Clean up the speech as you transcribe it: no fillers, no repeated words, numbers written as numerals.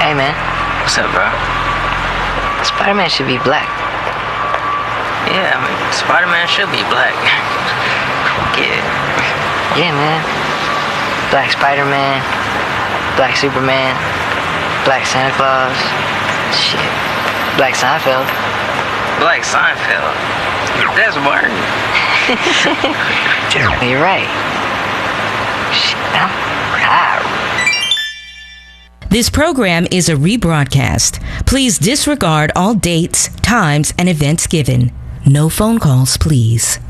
Hey, man. What's up, bro? Spider-Man should be black. Yeah, I mean, Spider-Man should be black. Yeah. Yeah, man. Black Spider-Man, Black Superman, Black Santa Claus. Shit. Black Seinfeld. Black Seinfeld. That's word. You're right. Shit, This program is a rebroadcast. Please disregard all dates, times, and events given. No phone calls, please.